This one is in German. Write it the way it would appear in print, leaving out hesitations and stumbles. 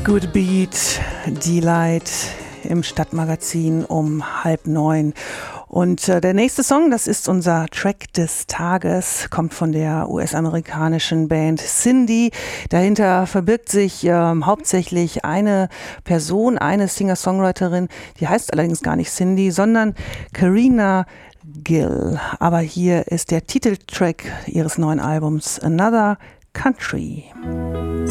Good Beat, Delight im Stadtmagazin um 8:30. Und der nächste Song, das ist unser Track des Tages, kommt von der US-amerikanischen Band Cindy. Dahinter verbirgt sich hauptsächlich eine Person, eine Singer-Songwriterin, die heißt allerdings gar nicht Cindy, sondern Karina Gill. Aber hier ist der Titeltrack ihres neuen Albums Another Country.